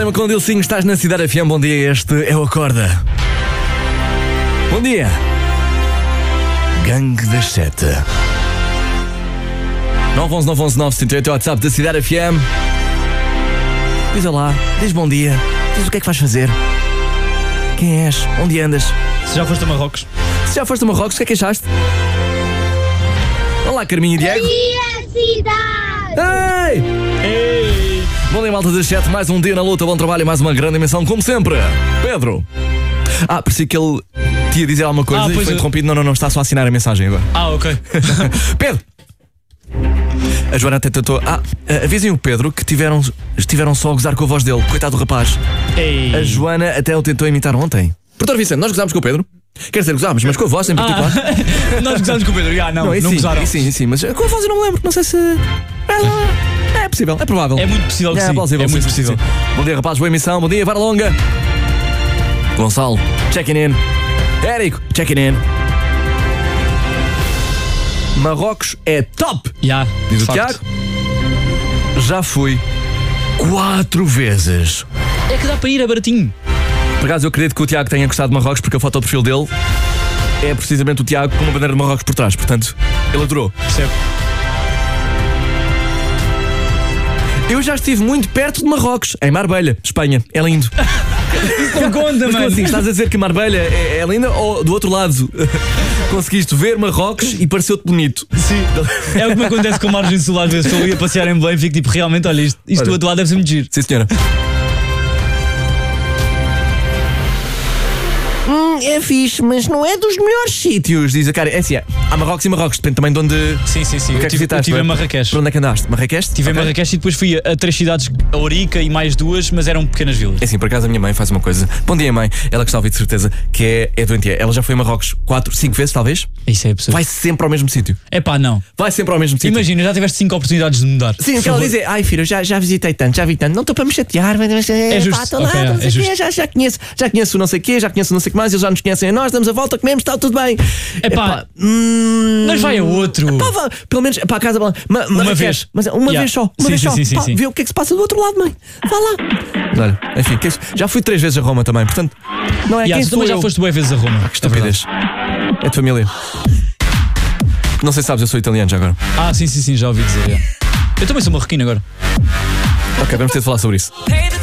Lema com Dilcinho, estás na Cidade FM. Bom dia, este é o Acorda. Bom dia. Gangue das 7. 911-911-978 é o WhatsApp da Cidade FM. Diz olá, diz bom dia, diz o que é que vais fazer. Quem és? Onde andas? Se já foste a Marrocos. Se já foste a Marrocos, o que é que achaste? Olá, Carminho e Diego. Bom dia, cidade! Ei! Bom dia, malta das 7, mais um dia na luta, bom trabalho e mais uma grande emissão, como sempre. Pedro. Parecia que ele te ia dizer alguma coisa e foi interrompido. Não, está só a assinar a mensagem agora. Ok. Pedro! A Joana até tentou. Avisem o Pedro que estiveram só a gozar com a voz dele. Coitado do rapaz. Ei. A Joana até o tentou imitar ontem. Portanto, Vicente, nós gozámos com o Pedro. Quer dizer, gozámos, mas com a voz em particular. Nós gozámos com o Pedro. Não gozaram. Sim, mas com a voz eu não me lembro. Não sei se. É possível, é provável. É muito possível que sim. É plausível, é muito sim, possível. Sim. Bom dia, rapaz, boa emissão. Bom dia, Vara Longa. Gonçalo, checking in. Érico, checking in. Marrocos é top! Diz o Tiago. Já fui 4 vezes. É que dá para ir, é baratinho. Por acaso eu acredito que o Tiago tenha gostado de Marrocos, porque a foto do perfil dele é precisamente o Tiago com uma bandeira de Marrocos por trás. Portanto, ele adorou. Percebe? Eu já estive muito perto de Marrocos, em Marbella, Espanha. É lindo. Isso não conta, mas mano. assim, estás a dizer que Marbella é linda ou do outro lado conseguiste ver Marrocos e pareceu-te bonito? Sim. É o que me acontece com a margem sul às vezes. Se eu ia passear em Belém, fico tipo, realmente, olha, isto do outro lado deve ser muito giro. Sim, senhora. É fixe, mas não é dos melhores sítios, diz a cara. É assim, há Marrocos e Marrocos, depende também de onde. Sim. O que é que visitaste? Eu estive em Marrakech. Para onde é que andaste? Marrakech? Estive em Marrakech e depois fui a 3 cidades, a Ourica e mais 2, mas eram pequenas vilas. É assim, por acaso a minha mãe faz uma coisa. Bom dia, mãe. Ela que está a ouvir de certeza que é doentia. Ela já foi a Marrocos 4, 5 vezes, talvez? Isso é absurdo. Vai sempre ao mesmo sítio. Não. Vai sempre ao mesmo sítio. Imagina, já tiveste 5 oportunidades de mudar. Sim, que ela diz é, ai filho, já visitei tanto, já vi tanto, não estou para me chatear, mas é justo. É justo. Já conheço o não sei o quê, já conheço o não sei o que mais, eles já nos conhecem a nós, damos a volta, comemos, está tudo bem. Mas vai a outro. Pelo menos para a casa uma vez. Mas uma vez só. Uma vez só. Sim. Vê o que é que se passa do outro lado, mãe. Vá lá. Olha, enfim, já fui 3 vezes a Roma também, portanto, não é quem tu também já foste boas vezes a Roma. Que estupidez. É de família. Não sei se sabes, eu sou italiano já agora. Sim, já ouvi dizer. Eu também sou marroquino agora. Ok, vamos ter de falar sobre isso.